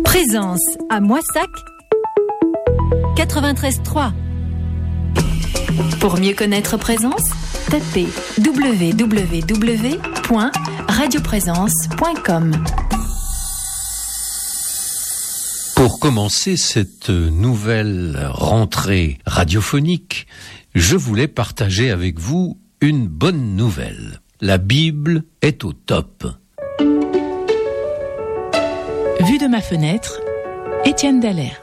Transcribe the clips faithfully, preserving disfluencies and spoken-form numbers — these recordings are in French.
Présence à Moissac quatre-vingt-treize trois. Pour mieux connaître Présence, tapez w w w point radio présence point com. Pour commencer cette nouvelle rentrée radiophonique, je voulais partager avec vous une bonne nouvelle. La Bible est au top. Vue de ma fenêtre, Étienne Dallaire.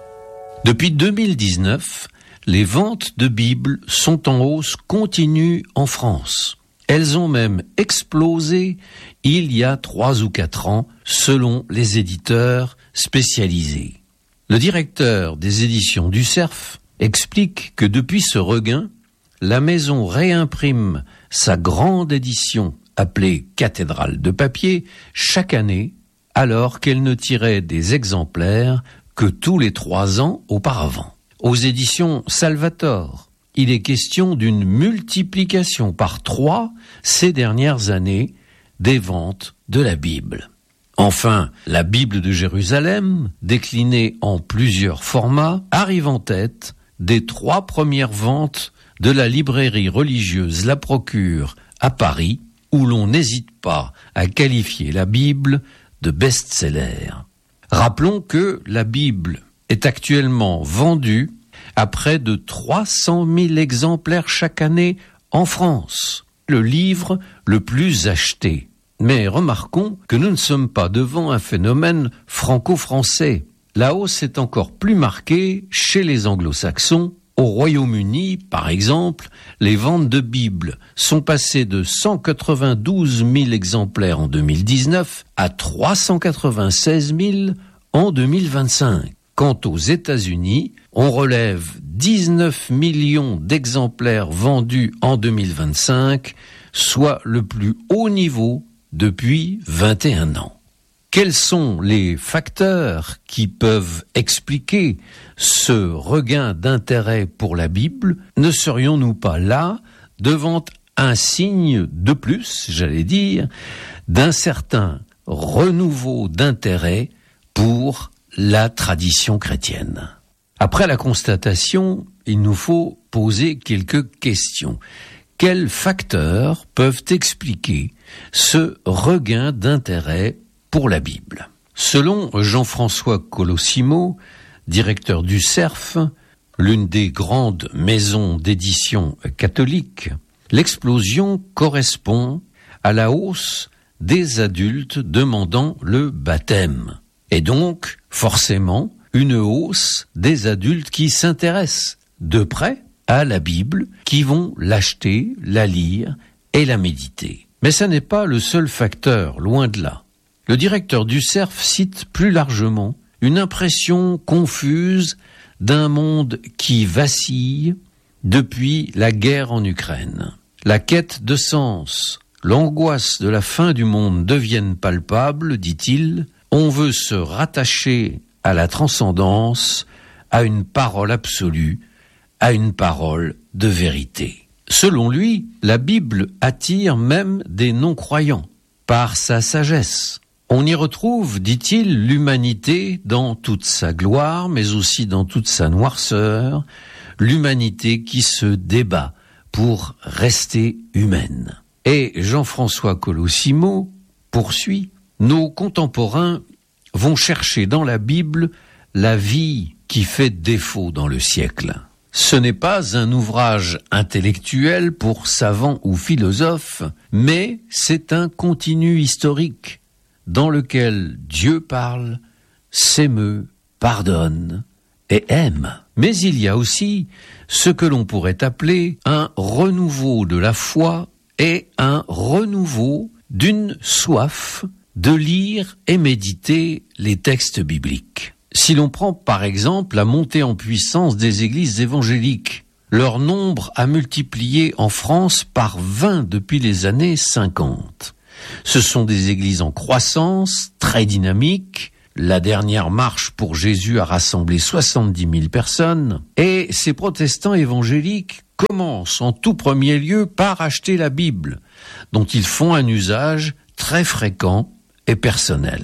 Depuis deux mille dix-neuf, les ventes de Bibles sont en hausse continue en France. Elles ont même explosé il y a trois ou quatre ans, selon les éditeurs spécialisés. Le directeur des éditions du Cerf explique que depuis ce regain, la maison réimprime sa grande édition appelée Cathédrale de papier chaque année, alors qu'elle ne tirait des exemplaires que tous les trois ans auparavant. Aux éditions Salvator, il est question d'une multiplication par trois ces dernières années des ventes de la Bible. Enfin, la Bible de Jérusalem, déclinée en plusieurs formats, arrive en tête des trois premières ventes de la librairie religieuse La Procure à Paris, où l'on n'hésite pas à qualifier la Bible de best-seller. Rappelons que la Bible est actuellement vendue à près de trois cent mille exemplaires chaque année en France, le livre le plus acheté. Mais remarquons que nous ne sommes pas devant un phénomène franco-français. La hausse est encore plus marquée chez les anglo-saxons. Au Royaume-Uni, par exemple, les ventes de Bibles sont passées de cent quatre-vingt-douze mille exemplaires en deux mille dix-neuf à trois cent quatre-vingt-seize mille en deux mille vingt-cinq. Quant aux États-Unis, on relève dix-neuf millions d'exemplaires vendus en deux mille vingt-cinq, soit le plus haut niveau depuis vingt et un ans. Quels sont les facteurs qui peuvent expliquer ce regain d'intérêt pour la Bible? Ne serions-nous pas là devant un signe de plus, j'allais dire, d'un certain renouveau d'intérêt pour la tradition chrétienne? Après la constatation, il nous faut poser quelques questions. Quels facteurs peuvent expliquer ce regain d'intérêt pour la Bible? Selon Jean-François Colosimo, directeur du Cerf, l'une des grandes maisons d'édition catholiques, l'explosion correspond à la hausse des adultes demandant le baptême, et donc forcément une hausse des adultes qui s'intéressent de près à la Bible, qui vont l'acheter, la lire et la méditer. Mais ce n'est pas le seul facteur, loin de là. Le directeur du Cerf cite plus largement une impression confuse d'un monde qui vacille depuis la guerre en Ukraine. La quête de sens, l'angoisse de la fin du monde deviennent palpables, dit-il. On veut se rattacher à la transcendance, à une parole absolue, à une parole de vérité. Selon lui, la Bible attire même des non-croyants par sa sagesse. On y retrouve, dit-il, l'humanité dans toute sa gloire, mais aussi dans toute sa noirceur, l'humanité qui se débat pour rester humaine. Et Jean-François Colosimo poursuit, nos contemporains vont chercher dans la Bible la vie qui fait défaut dans le siècle. Ce n'est pas un ouvrage intellectuel pour savants ou philosophes, mais c'est un continu historique dans lequel Dieu parle, s'émeut, pardonne et aime. Mais il y a aussi ce que l'on pourrait appeler un renouveau de la foi et un renouveau d'une soif de lire et méditer les textes bibliques. Si l'on prend par exemple la montée en puissance des églises évangéliques, leur nombre a multiplié en France par vingt depuis les années cinquante. Ce sont des églises en croissance, très dynamiques. La dernière marche pour Jésus a rassemblé soixante-dix mille personnes. Et ces protestants évangéliques commencent en tout premier lieu par acheter la Bible, dont ils font un usage très fréquent et personnel.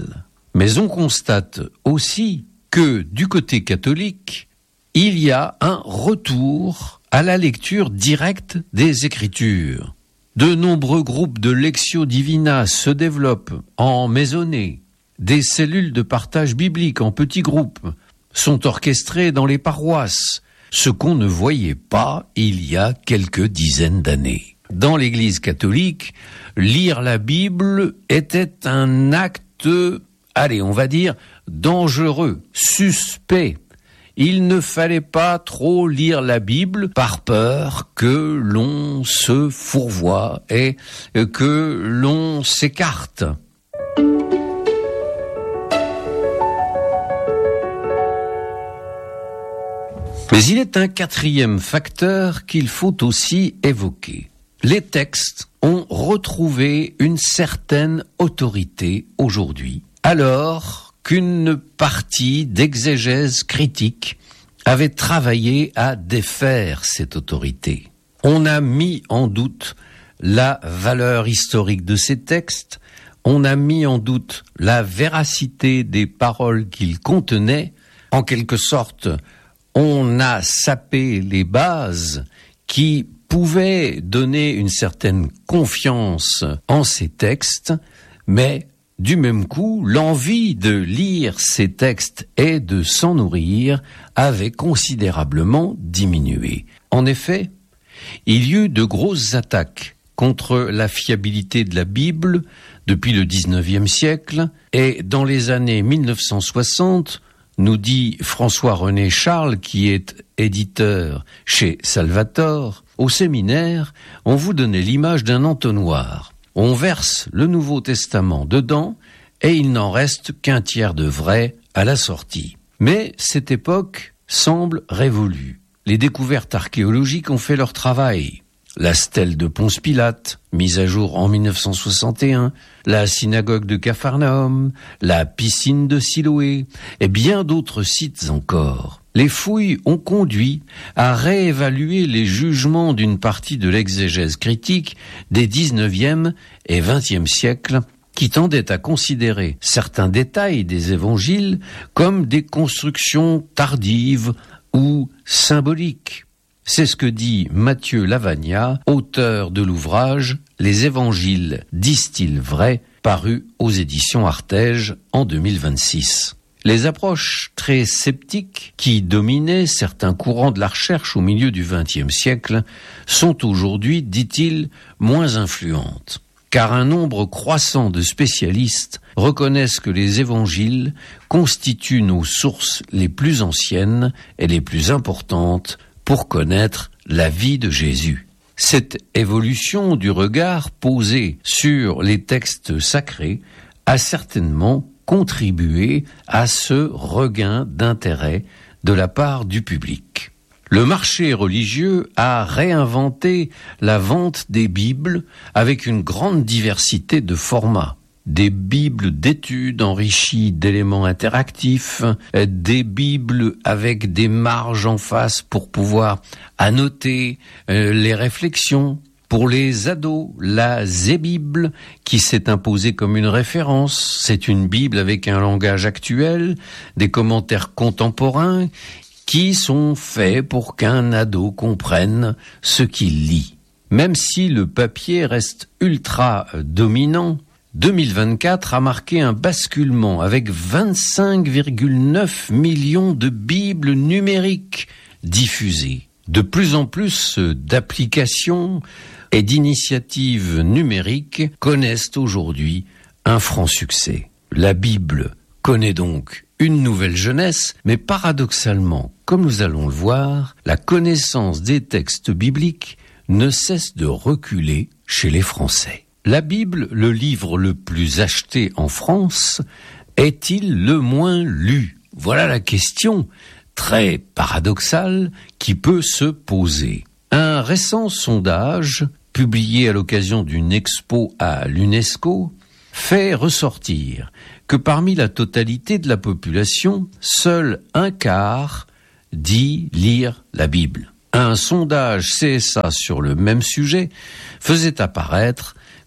Mais on constate aussi que du côté catholique, il y a un retour à la lecture directe des Écritures. De nombreux groupes de Lectio Divina se développent en maisonnée. Des cellules de partage biblique en petits groupes sont orchestrées dans les paroisses, ce qu'on ne voyait pas il y a quelques dizaines d'années. Dans l'Église catholique, lire la Bible était un acte, allez, on va dire, dangereux, suspect. Il ne fallait pas trop lire la Bible par peur que l'on se fourvoie et que l'on s'écarte. Mais il est un quatrième facteur qu'il faut aussi évoquer. Les textes ont retrouvé une certaine autorité aujourd'hui, alors qu'une partie d'exégèse critique avait travaillé à défaire cette autorité. On a mis en doute la valeur historique de ces textes, on a mis en doute la véracité des paroles qu'ils contenaient. En quelque sorte, on a sapé les bases qui pouvaient donner une certaine confiance en ces textes, mais du même coup, l'envie de lire ces textes et de s'en nourrir avait considérablement diminué. En effet, il y eut de grosses attaques contre la fiabilité de la Bible depuis le dix-neuvième siècle, et dans les années mille neuf cent soixante, nous dit François-René Charles, qui est éditeur chez Salvator, au séminaire, on vous donnait l'image d'un entonnoir. On verse le Nouveau Testament dedans et il n'en reste qu'un tiers de vrai à la sortie. Mais cette époque semble révolue. Les découvertes archéologiques ont fait leur travail. La stèle de Ponce Pilate, mise à jour en mille neuf cent soixante et un, la synagogue de Capharnaüm, la piscine de Siloé et bien d'autres sites encore. Les fouilles ont conduit à réévaluer les jugements d'une partie de l'exégèse critique des dix-neuvième et vingtième siècles qui tendaient à considérer certains détails des évangiles comme des constructions tardives ou symboliques. C'est ce que dit Mathieu Lavagna, auteur de l'ouvrage « Les évangiles disent-ils vrai ?» paru aux éditions Artege en deux mille vingt-six. Les approches très sceptiques qui dominaient certains courants de la recherche au milieu du vingtième siècle sont aujourd'hui, dit-il, moins influentes, car un nombre croissant de spécialistes reconnaissent que les évangiles constituent nos sources les plus anciennes et les plus importantes pour connaître la vie de Jésus. Cette évolution du regard posé sur les textes sacrés a certainement contribué à ce regain d'intérêt de la part du public. Le marché religieux a réinventé la vente des Bibles avec une grande diversité de formats. Des Bibles d'études enrichies d'éléments interactifs, des Bibles avec des marges en face pour pouvoir annoter euh, les réflexions. Pour les ados, la Zé-Bible, qui s'est imposée comme une référence, c'est une Bible avec un langage actuel, des commentaires contemporains qui sont faits pour qu'un ado comprenne ce qu'il lit. Même si le papier reste ultra dominant, deux mille vingt-quatre a marqué un basculement avec vingt-cinq virgule neuf millions de Bibles numériques diffusées. De plus en plus d'applications et d'initiatives numériques connaissent aujourd'hui un franc succès. La Bible connaît donc une nouvelle jeunesse, mais paradoxalement, comme nous allons le voir, la connaissance des textes bibliques ne cesse de reculer chez les Français. La Bible, le livre le plus acheté en France, est-il le moins lu? Voilà la question très paradoxale qui peut se poser. Un récent sondage, publié à l'occasion d'une expo à l'UNESCO, fait ressortir que parmi la totalité de la population, seul un quart dit lire la Bible. Un sondage C S A sur le même sujet faisait apparaître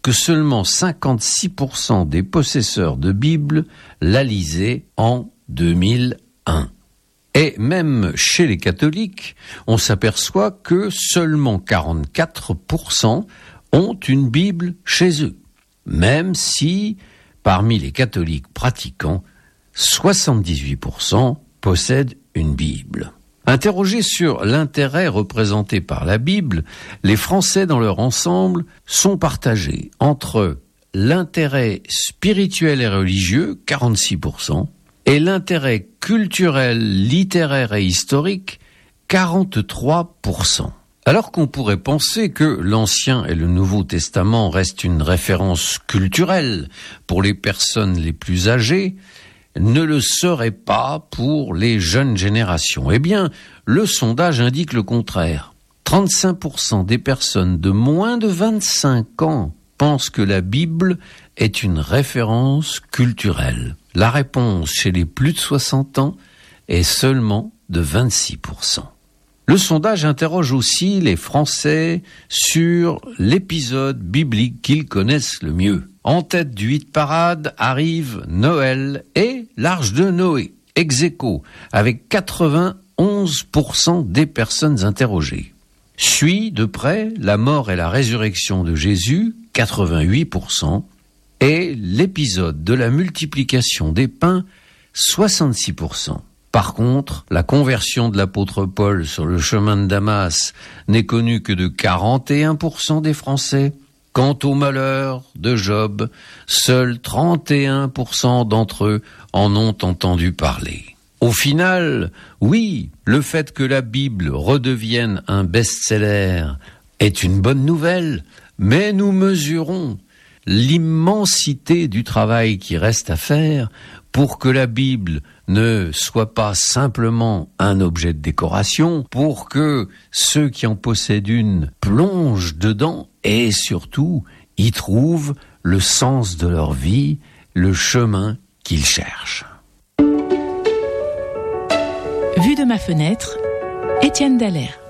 que seulement cinquante-six pour cent des possesseurs de Bible la lisaient en deux mille un. Et même chez les catholiques, on s'aperçoit que seulement quarante-quatre pour cent ont une Bible chez eux, même si, parmi les catholiques pratiquants, soixante-dix-huit pour cent possèdent une Bible. Interrogés sur l'intérêt représenté par la Bible, les Français dans leur ensemble sont partagés entre l'intérêt spirituel et religieux, quarante-six pour cent, et l'intérêt culturel, littéraire et historique, quarante-trois pour cent. Alors qu'on pourrait penser que l'Ancien et le Nouveau Testament restent une référence culturelle pour les personnes les plus âgées, ne le serait pas pour les jeunes générations. Eh bien, le sondage indique le contraire. trente-cinq pour cent des personnes de moins de vingt-cinq ans pensent que la Bible est une référence culturelle. La réponse chez les plus de soixante ans est seulement de vingt-six pour cent. Le sondage interroge aussi les Français sur l'épisode biblique qu'ils connaissent le mieux. En tête du hit parade arrive Noël et l'Arche de Noé, ex aequo, avec quatre-vingt-onze pour cent des personnes interrogées. Suit de près la mort et la résurrection de Jésus, quatre-vingt-huit pour cent, et l'épisode de la multiplication des pains, soixante-six pour cent. Par contre, la conversion de l'apôtre Paul sur le chemin de Damas n'est connue que de quarante et un pour cent des Français. Quant au malheur de Job, seuls trente et un pour cent d'entre eux en ont entendu parler. Au final, oui, le fait que la Bible redevienne un best-seller est une bonne nouvelle, mais nous mesurons l'immensité du travail qui reste à faire pour que la Bible ne soit pas simplement un objet de décoration, pour que ceux qui en possèdent une plongent dedans et surtout y trouvent le sens de leur vie, le chemin qu'ils cherchent. Vue de ma fenêtre, Étienne Dallaire.